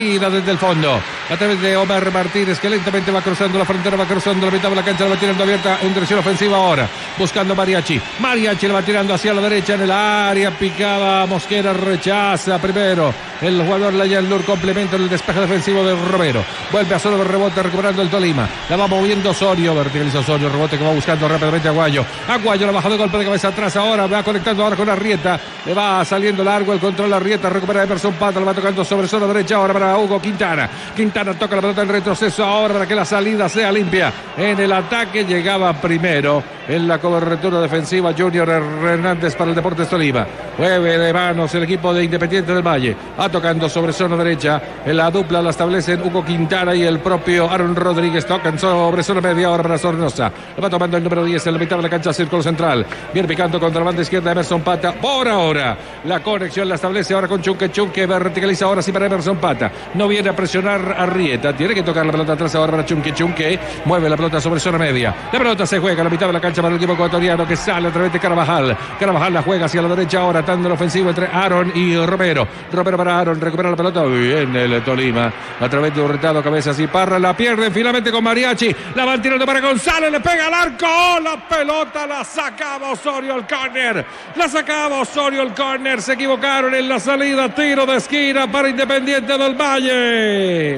Desde el fondo, a través de Omar Martínez, que lentamente va cruzando la frontera, va cruzando la mitad de la cancha, la va tirando abierta en dirección ofensiva ahora, buscando Mariachi la va tirando hacia la derecha en el área, picada Mosquera, rechaza primero el jugador Layan Lur, complementa el despeje defensivo de Romero, vuelve a solo de rebote recuperando el Tolima, la va moviendo Osorio, verticaliza Osorio, rebote que va buscando rápidamente Aguayo la baja de golpe de cabeza atrás, ahora va conectando ahora con Arrieta, le va saliendo largo el control, Arrieta recupera Emerson Pata, la va tocando sobre zona derecha ahora para Hugo Quintana toca la pelota en retroceso ahora para que la salida sea limpia. En el ataque llegaba primero en la cobertura defensiva Junior Hernández para el Deportes Tolima. Mueve de manos el equipo de Independiente del Valle, tocando sobre zona derecha, en la dupla la establecen Hugo Quintana y el propio Aaron Rodríguez, tocan sobre zona media ahora para Sornosa, lo va tomando el número 10 en la mitad de la cancha, círculo central, bien picando contra la banda izquierda Emerson Pata, por ahora la conexión la establece ahora con Chunque verticaliza ahora sí para Emerson Pata, no viene a presionar a Arrieta, tiene que tocar la pelota atrás ahora para Chunque mueve la pelota sobre zona media, la pelota se juega a la mitad de la cancha para el equipo ecuatoriano que sale a través de Carvajal la juega hacia la derecha ahora, atando el ofensivo entre Aaron y Romero para Aaron, recupera la pelota, bien el Tolima, a través de Hurtado, Cabezas y Parra, la pierden finalmente con Mariachi, la van tirando para González, le pega al arco, la pelota la sacaba Osorio el córner, se equivocaron en la salida, tiro de esquina para Independiente del Valle.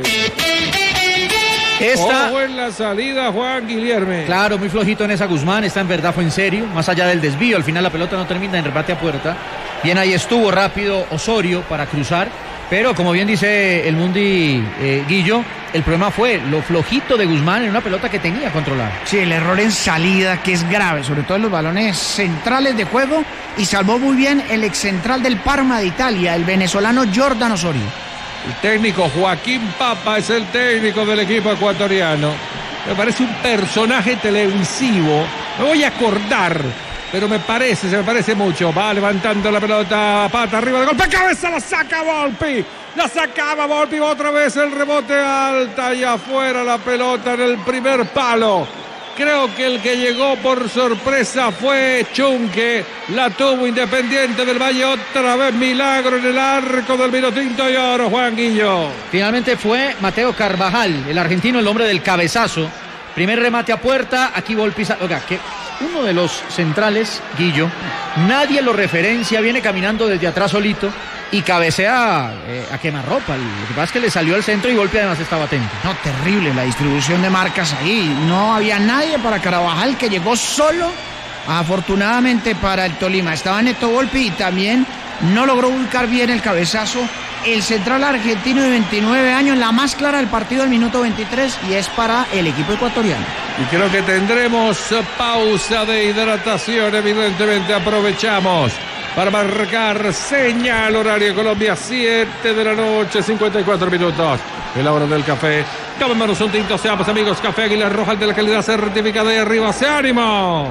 Ojo en la salida Juan Guillerme. Claro, muy flojito en esa Guzmán, esta en verdad fue en serio, más allá del desvío, al final la pelota no termina en remate a puerta. Bien, ahí estuvo rápido Osorio para cruzar, pero como bien dice el Mundi Guillo, el problema fue lo flojito de Guzmán en una pelota que tenía controlada. Sí, el error en salida que es grave, sobre todo en los balones centrales de juego, y salvó muy bien el excentral del Parma de Italia, el venezolano Jordan Osorio. El técnico Joaquín Papa es el técnico del equipo ecuatoriano. Me parece un personaje televisivo. Me voy a acordar, pero se me parece mucho. Va levantando la pelota, Pata arriba de golpe, cabeza, la saca Volpi. La sacaba Volpi, otra vez el rebote alta y afuera la pelota en el primer palo. Creo que el que llegó por sorpresa fue Chunque. La tuvo Independiente del Valle. Otra vez milagro en el arco del Vinotinto y Oro, Juan Guillo. Finalmente fue Mateo Carvajal, el argentino, el hombre del cabezazo. Primer remate a puerta. Aquí Volpi. Oiga, que uno de los centrales, Guillo, nadie lo referencia. Viene caminando desde atrás solito y cabecea a quemarropa. Lo que pasa es que le salió al centro y Volpi además estaba atento. No, terrible la distribución de marcas ahí. No había nadie para Carvajal, que llegó solo. Afortunadamente para el Tolima estaba Neto Volpi y también no logró ubicar bien el cabezazo. El central argentino de 29 años, la más clara del partido al minuto 23, y es para el equipo ecuatoriano. Y creo que tendremos pausa de hidratación, evidentemente aprovechamos para marcar señal horario Colombia, 7 de la noche, 54 minutos. Es la hora del café. Tomémonos un tinto, seamos amigos. Café Águila Roja, de la calidad certificada de arriba. ¡Se ánimo!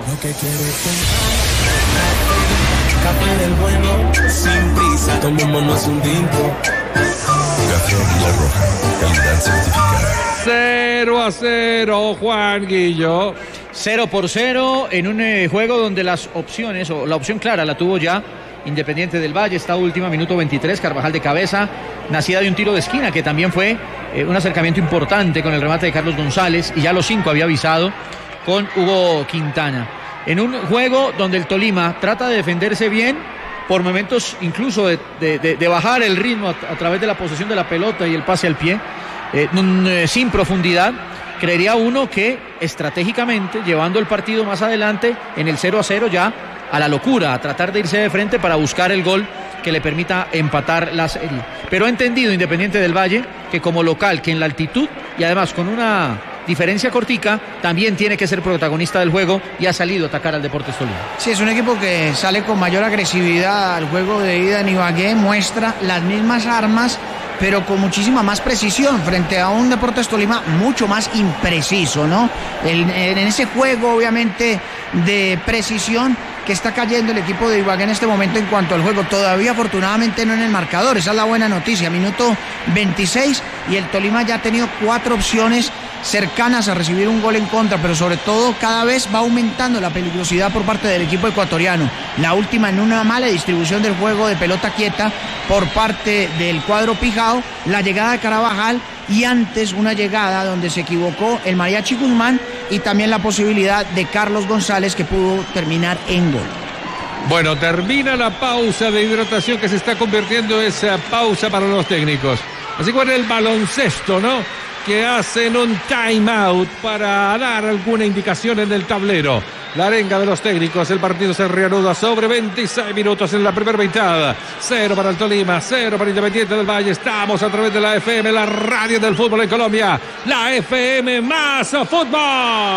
Café del bueno, sin prisa, tomémonos un tinto. Café Águila Roja, calidad certificada. 0-0, Juan Guillo. 0-0 en un juego donde las opciones, o la opción clara la tuvo ya Independiente del Valle. Esta última, minuto 23, Carvajal de cabeza, nacida de un tiro de esquina, que también fue un acercamiento importante con el remate de Carlos González, y ya a los 5 había avisado con Hugo Quintana. En un juego donde el Tolima trata de defenderse bien, por momentos incluso de bajar el ritmo a través de la posesión de la pelota y el pase al pie, sin profundidad. Creería uno que estratégicamente, llevando el partido más adelante en el 0-0 ya a la locura, a tratar de irse de frente para buscar el gol que le permita empatar la serie. Pero ha entendido Independiente del Valle que como local, que en la altitud y además con una diferencia cortica, también tiene que ser protagonista del juego, y ha salido a atacar al Deportes Tolima. Sí, es un equipo que sale con mayor agresividad al juego de ida en Ibagué, muestra las mismas armas, pero con muchísima más precisión frente a un Deportes Tolima mucho más impreciso, ¿no? En ese juego, obviamente, de precisión que está cayendo el equipo de Ibagué en este momento en cuanto al juego. Todavía, afortunadamente, no en el marcador. Esa es la buena noticia. Minuto 26 y el Tolima ya ha tenido 4 opciones cercanas a recibir un gol en contra, pero sobre todo cada vez va aumentando la peligrosidad por parte del equipo ecuatoriano. La última en una mala distribución del juego de pelota quieta por parte del cuadro pijao, la llegada de Carabajal y antes una llegada donde se equivocó el Mariachi Guzmán y también la posibilidad de Carlos González que pudo terminar en gol. Bueno, termina la pausa de hidratación que se está convirtiendo en esa pausa para los técnicos. Así como en el baloncesto, ¿no? Que hacen un time out para dar alguna indicación en el tablero. La arenga de los técnicos, el partido se reanuda sobre 26 minutos en la primera mitad. 0 para el Tolima, 0 para Independiente del Valle. Estamos a través de la FM, la radio del fútbol en Colombia. La FM más fútbol.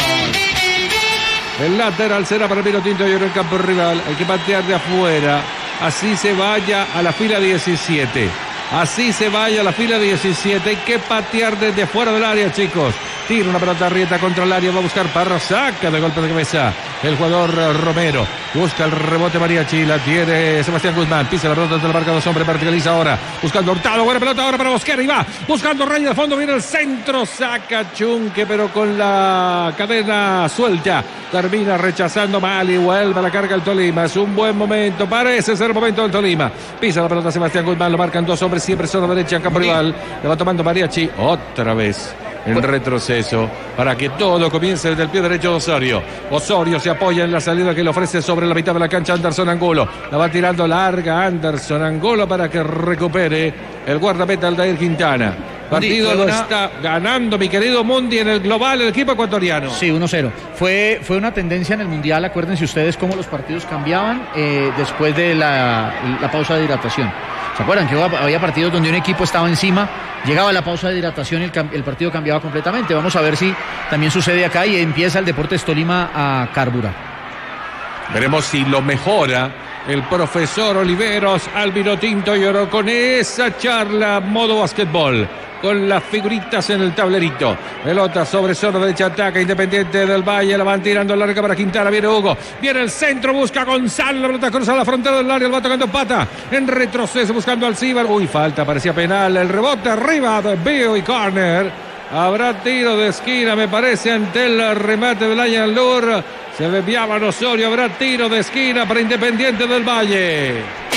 El lateral será para Vinotinto y en el campo rival. Hay que patear de afuera. Así se vaya a la fila 17. Así se vaya a la fila 17. Hay que patear desde fuera del área, chicos. Tira una pelota rieta contra el área. Va a buscar Parra. Saca de golpe de cabeza el jugador Romero. Busca el rebote Mariachi. La tiene Sebastián Guzmán. Pisa la pelota de la marca 2 hombres. Verticaliza ahora. Buscando Hurtado. Buena pelota ahora para Mosquera. Y va buscando raya de fondo. Viene el centro. Saca Chunque, pero con la cadena suelta. Termina rechazando mal y vuelve a la carga el Tolima. Es un buen momento. Parece ser el momento del Tolima. Pisa la pelota Sebastián Guzmán. Lo marcan 2 hombres. Siempre zona derecha en campo rival. Le va tomando Mariachi. Otra vez en retroceso para que todo comience desde el pie derecho de Osorio. Osorio se apoya en la salida que le ofrece sobre la mitad de la cancha Anderson Angulo. La va tirando larga Anderson Angulo para que recupere el guardameta Aldair Quintana. Partido lo está ganando, mi querido Mundi, en el global el equipo ecuatoriano. Sí, 1-0. Fue una tendencia en el Mundial. Acuérdense ustedes cómo los partidos cambiaban después de la pausa de hidratación. ¿Se acuerdan que había partidos donde un equipo estaba encima, llegaba la pausa de hidratación y el partido cambiaba completamente? Vamos a ver si también sucede acá y empieza el Deportes Tolima a carburar. Veremos si lo mejora el profesor Oliveros al Vinotinto y Oro con esa charla modo basquetbol, con las figuritas en el tablerito. Pelota sobre zona derecha, ataca Independiente del Valle, la van tirando larga para Quintana, viene Hugo, viene el centro, busca Gonzalo, la pelota cruza la frontera del área, lo va tocando Pata, en retroceso buscando al Cibar, falta, parecía penal, el rebote arriba de Bio y corner. Habrá tiro de esquina, me parece, ante el remate del Ayan Lur. Se desviaba Osorio, habrá tiro de esquina para Independiente del Valle.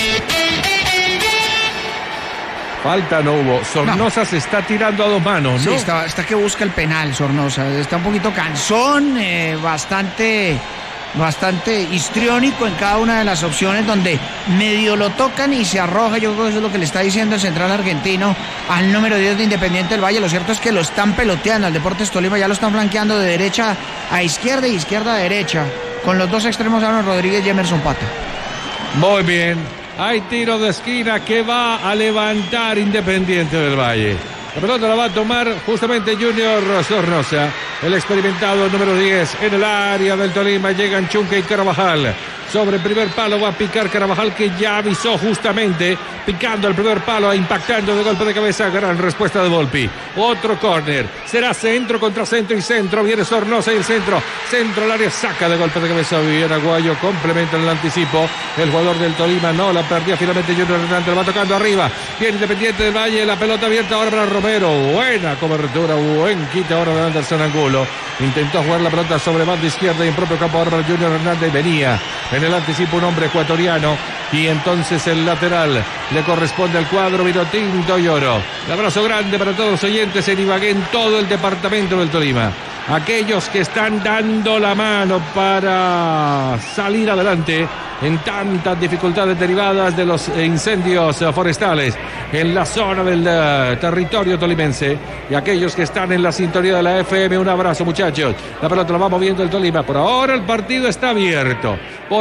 Falta no hubo. Sornosa se está tirando a 2 manos, ¿no? Sí, está que busca el penal, Sornosa. Está un poquito cansón, bastante histriónico en cada una de las opciones donde medio lo tocan y se arroja. Yo creo que eso es lo que le está diciendo el central argentino al número 10 de Independiente del Valle. Lo cierto es que lo están peloteando al Deportes Tolima, ya lo están flanqueando de derecha a izquierda y izquierda a derecha, con los dos extremos Aaron Rodríguez y Emerson Pata. Muy bien. Hay tiro de esquina que va a levantar Independiente del Valle. La pelota la va a tomar justamente Junior Sornosa, el experimentado número 10 en el área del Tolima. Llegan Chunque y Carabajal. Sobre el primer palo va a picar Carabajal, que ya avisó justamente, picando el primer palo, impactando de golpe de cabeza. Gran respuesta de Volpi. Otro córner. Será centro contra centro y centro. Viene Sornosa y el centro. Centro al área, saca de golpe de cabeza. Viene Aguayo, complementa en el anticipo. El jugador del Tolima no la perdía finalmente. Junior Hernández lo va tocando arriba. Viene Independiente del Valle. La pelota abierta ahora para Romero. Buena cobertura. Buen quite ahora de Anderson Angulo. Intentó jugar la pelota sobre banda izquierda y en propio campo ahora para Junior Hernández. Venía en el anticipo un hombre ecuatoriano y entonces el lateral le corresponde al cuadro Vinotinto y Oro. Un abrazo grande para todos los oyentes en Ibagué, en todo el departamento del Tolima. Aquellos que están dando la mano para salir adelante en tantas dificultades derivadas de los incendios forestales en la zona del territorio tolimense, y aquellos que están en la sintonía de la FM, un abrazo, muchachos. La pelota la va moviendo el Tolima. Por ahora el partido está abierto.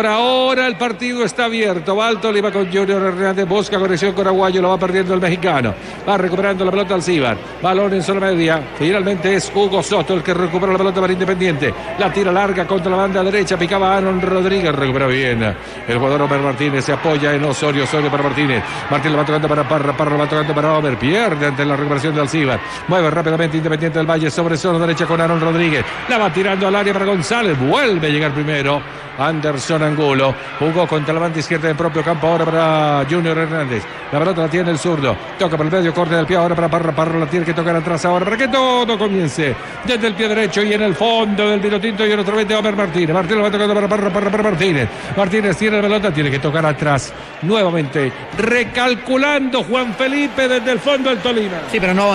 Va el Tolima con Junior Hernández, busca conexión con Aguayo, lo va perdiendo el mexicano. Va recuperando la pelota al Cibar. Balón en zona media. Finalmente es Hugo Soto el que recupera la pelota para Independiente. La tira larga contra la banda derecha. Picaba Aaron Rodríguez. Recupera bien el jugador Omer Martínez. Se apoya en Osorio para Martínez. Martínez lo va tocando para Parra lo va tocando para Omer. Pierde ante la recuperación del Cibar. Mueve rápidamente Independiente del Valle sobre zona derecha con Aaron Rodríguez. La va tirando al área para González. Vuelve a llegar primero Anderson Angulo. Jugó contra la banda izquierda del propio campo ahora para Junior Hernández. La pelota la tiene el zurdo. Toca por el medio, corte del pie ahora para Parra. La tiene que tocar atrás ahora para que todo comience desde el pie derecho y en el fondo del Vinotinto y otra vez de Omer Martínez. Martínez lo va tocando para Martínez. Martínez tiene la pelota, tiene que tocar atrás nuevamente, recalculando Juan Felipe desde el fondo del Tolima. Sí, pero no